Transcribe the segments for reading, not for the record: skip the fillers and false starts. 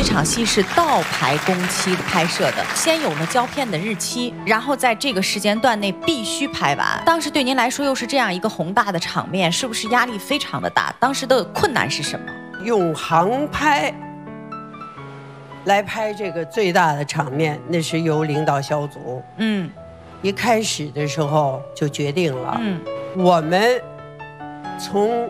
这场戏是倒排工期拍摄的，先有了胶片的日期，然后在这个时间段内必须拍完。当时对您来说又是这样一个宏大的场面，是不是压力非常的大？当时的困难是什么？ 用航拍来拍这个最大的场面，那是由领导小组，一开始的时候就决定了，我们从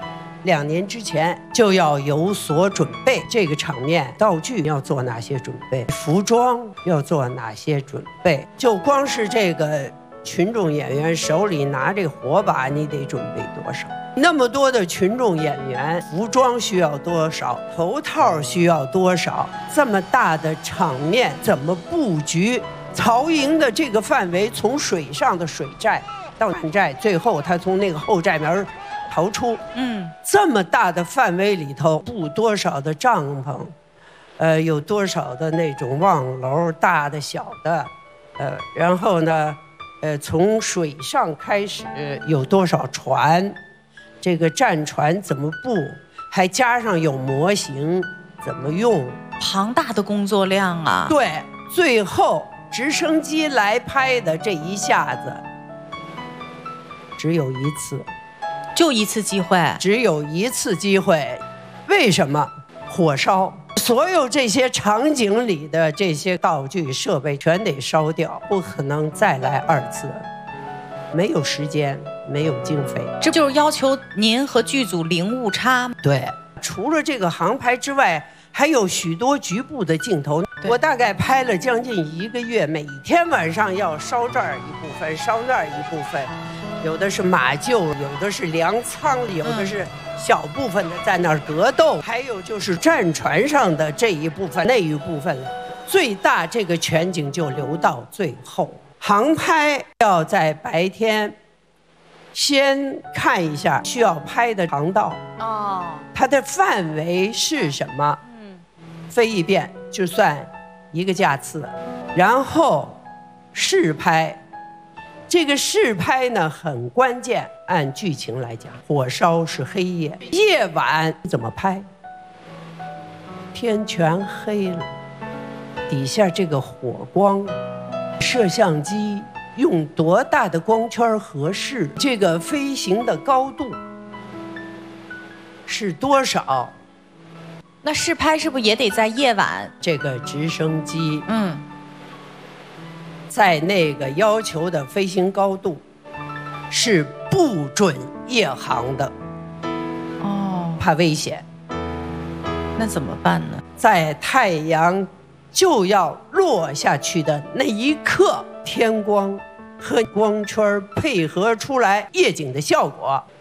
2年之前就要有所准备，这个场面道具要做哪些准备，服装要做哪些准备，就光是这个群众演员手里拿这火把，你得准备多少？那么多的群众演员，服装需要多少？头套需要多少？这么大的场面怎么布局？曹营的这个范围，从水上的水寨到满寨，最后他从那个后寨门逃出。这么大的范围里头，布多少的帐篷，有多少的那种望楼，大的小的，然后呢，从水上开始有多少船，这个战船怎么布，还加上有模型怎么用， 庞大的工作量啊！ 对，最后直升机来拍的这一下子，只有一次。 就一次机会， 只有一次机会，为什么？火烧，所有这些场景里的这些道具设备全得烧掉，不可能再来2次，没有时间，没有经费， 这就是要求您和剧组零误差。 对，除了这个航拍之外，还有许多局部的镜头。我大概拍了将近1个月，每天晚上要烧这儿一部分，烧那儿一部分。有的是马厩，有的是粮仓，有的是小部分的在那儿格斗，还有就是战船上的这一部分、那一部分了。最大这个全景就留到最后。航拍要在白天先看一下需要拍的航道，它的范围是什么？飞一遍就算1个架次，然后试拍。这个试拍呢很关键，按剧情来讲，火烧是黑夜，夜晚怎么拍？天全黑了，底下这个火光，摄像机用多大的光圈合适？这个飞行的高度是多少？ 那试拍是不是也得在夜晚？ 这个直升机，在那个要求的飞行高度是不准夜航的，怕危险。 那怎么办呢？ 在太阳就要落下去的那一刻，天光和光圈配合出来夜景的效果，